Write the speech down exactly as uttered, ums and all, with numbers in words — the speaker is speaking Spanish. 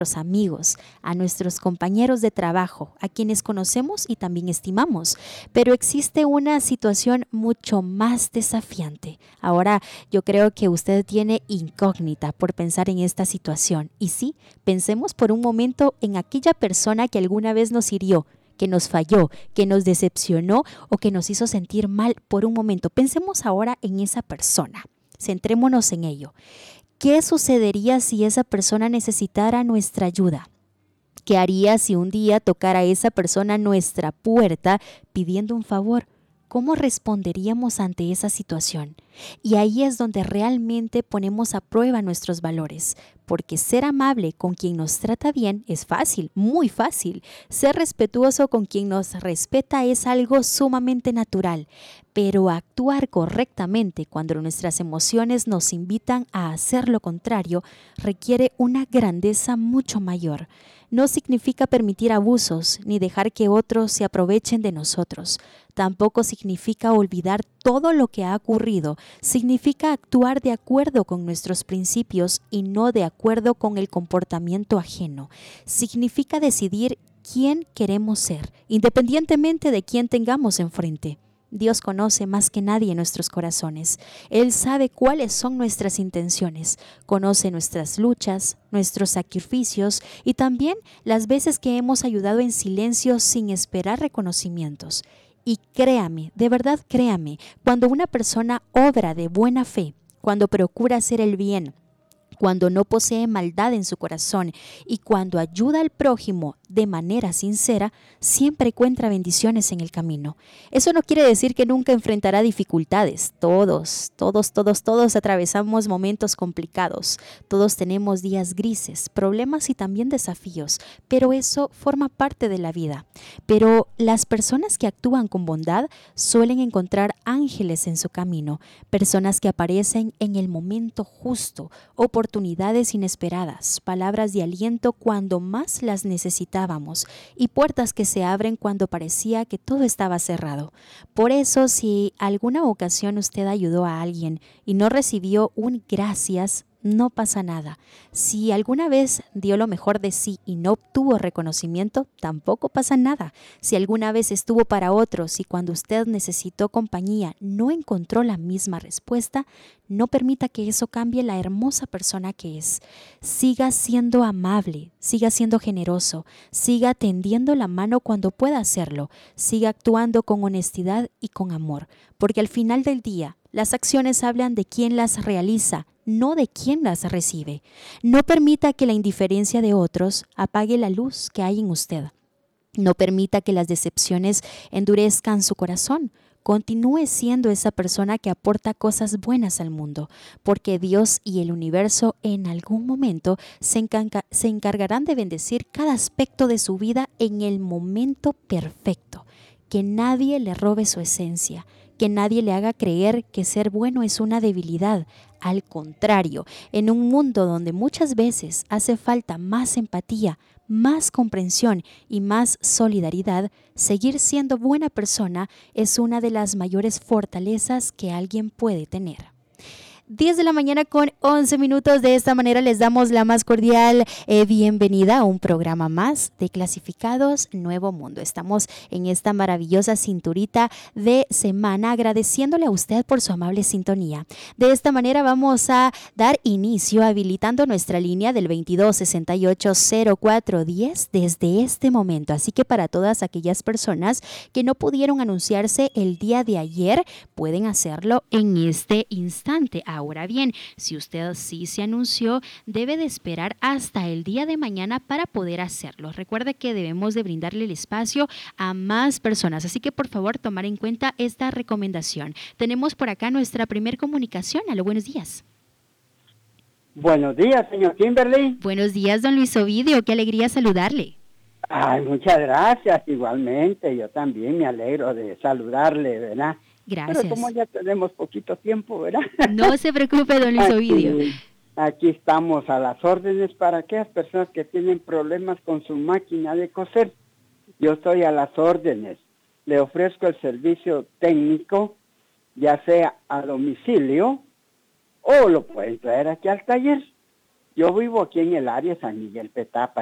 amigos, a nuestros compañeros de trabajo, a quienes conocemos y también estimamos. Pero existe una situación mucho más desafiante. Ahora yo creo que usted tiene incógnita por pensar en esta situación. Y sí, pensemos por un momento en aquella persona que alguna vez nos hirió, que nos falló, que nos decepcionó o que nos hizo sentir mal por un momento. Pensemos ahora en esa persona. Centrémonos en ello. ¿Qué sucedería si esa persona necesitara nuestra ayuda? ¿Qué haría si un día tocara esa persona nuestra puerta pidiendo un favor? ¿Cómo responderíamos ante esa situación? Y ahí es donde realmente ponemos a prueba nuestros valores, porque ser amable con quien nos trata bien es fácil, muy fácil. Ser respetuoso con quien nos respeta es algo sumamente natural, pero actuar correctamente cuando nuestras emociones nos invitan a hacer lo contrario requiere una grandeza mucho mayor. No significa permitir abusos ni dejar que otros se aprovechen de nosotros. Tampoco significa olvidar todo lo que ha ocurrido. Significa actuar de acuerdo con nuestros principios y no de acuerdo con el comportamiento ajeno. Significa decidir quién queremos ser, independientemente de quién tengamos enfrente. Dios conoce más que nadie nuestros corazones. Él sabe cuáles son nuestras intenciones, conoce nuestras luchas, nuestros sacrificios y también las veces que hemos ayudado en silencio sin esperar reconocimientos. Y créame, de verdad créame, cuando una persona obra de buena fe, cuando procura hacer el bien, cuando no posee maldad en su corazón y cuando ayuda al prójimo de manera sincera, siempre encuentra bendiciones en el camino. Eso no quiere decir que nunca enfrentará dificultades. Todos, todos, todos, todos atravesamos momentos complicados. Todos tenemos días grises, problemas y también desafíos, pero eso forma parte de la vida. Pero las personas que actúan con bondad suelen encontrar ángeles en su camino, personas que aparecen en el momento justo, oportunidades oportunidades inesperadas, palabras de aliento cuando más las necesitábamos y puertas que se abren cuando parecía que todo estaba cerrado. Por eso, si alguna ocasión usted ayudó a alguien y no recibió un gracias, no pasa nada. Si alguna vez dio lo mejor de sí y no obtuvo reconocimiento, tampoco pasa nada. Si alguna vez estuvo para otros y cuando usted necesitó compañía no encontró la misma respuesta, no permita que eso cambie la hermosa persona que es. Siga siendo amable, siga siendo generoso, siga tendiendo la mano cuando pueda hacerlo, siga actuando con honestidad y con amor, porque al final del día, las acciones hablan de quién las realiza, no de quién las recibe. No permita que la indiferencia de otros apague la luz que hay en usted. No permita que las decepciones endurezcan su corazón. Continúe siendo esa persona que aporta cosas buenas al mundo, porque Dios y el universo en algún momento se, encarga, se encargarán de bendecir cada aspecto de su vida en el momento perfecto. Que nadie le robe su esencia, que nadie le haga creer que ser bueno es una debilidad. Al contrario, en un mundo donde muchas veces hace falta más empatía, más comprensión y más solidaridad, seguir siendo buena persona es una de las mayores fortalezas que alguien puede tener. diez de la mañana con once minutos. De esta manera les damos la más cordial eh, bienvenida a un programa más de Clasificados Nuevo Mundo. Estamos en esta maravillosa cinturita de semana agradeciéndole a usted por su amable sintonía. De esta manera vamos a dar inicio habilitando nuestra línea del veintidós sesenta y ocho cero cuatro diez desde este momento. Así que para todas aquellas personas que no pudieron anunciarse el día de ayer, pueden hacerlo en este instante. Ahora bien, si usted sí se anunció, debe de esperar hasta el día de mañana para poder hacerlo. Recuerde que debemos de brindarle el espacio a más personas, así que por favor tomar en cuenta esta recomendación. Tenemos por acá nuestra primer comunicación. Aló, buenos días. Buenos días, señor Kimberly. Buenos días, don Luis Ovidio. Qué alegría saludarle. Ay, muchas gracias. Igualmente, yo también me alegro de saludarle, ¿verdad? Gracias. Pero como ya tenemos poquito tiempo, ¿verdad? No se preocupe, don Luis Ovidio. Aquí, aquí estamos a las órdenes para aquellas personas que tienen problemas con su máquina de coser. Yo estoy a las órdenes. Le ofrezco el servicio técnico, ya sea a domicilio o lo pueden traer aquí al taller. Yo vivo aquí en el área de San Miguel Petapa.